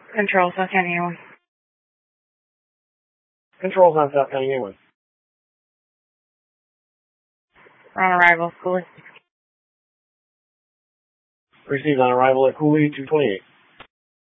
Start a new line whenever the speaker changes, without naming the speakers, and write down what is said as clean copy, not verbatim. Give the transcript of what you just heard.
Control, South County A1.
Controls on South County A1.
On arrival, Cooley.
Received on arrival at Cooley 228.